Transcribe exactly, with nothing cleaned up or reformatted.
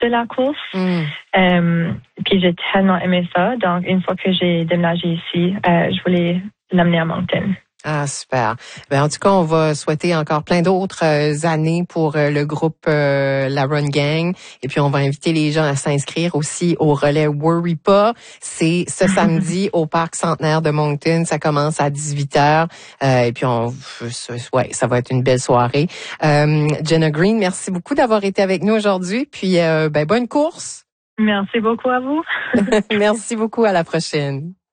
de la course. Mm. Euh, puis j'ai tellement aimé ça. Donc, une fois que j'ai déménagé ici, euh, je voulais l'amener à Moncton. Ah, super. Ben, en tout cas, on va souhaiter encore plein d'autres euh, années pour euh, le groupe euh, La Run Gang. Et puis, on va inviter les gens à s'inscrire aussi au relais Worry Pas. C'est ce samedi au Parc Centenaire de Moncton. Ça commence à dix-huit heures. Euh, et puis, on, ouais, ça va être une belle soirée. Euh, Jenna Green, merci beaucoup d'avoir été avec nous aujourd'hui. Puis, euh, ben, bonne course. Merci beaucoup à vous. Merci beaucoup. À la prochaine.